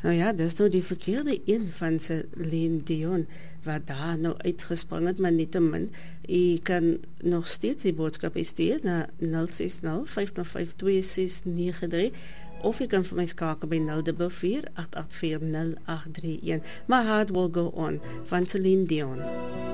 Nou ja, dis nou die verkeerde een van Celine Dion wat daar nou uitgespring het, maar nietemin, jy kan nog steeds die boodskap stuur na 060 505 2693 of jy kan vir my skakel by 044 884 0831. My Heart Will Go On van Celine Dion.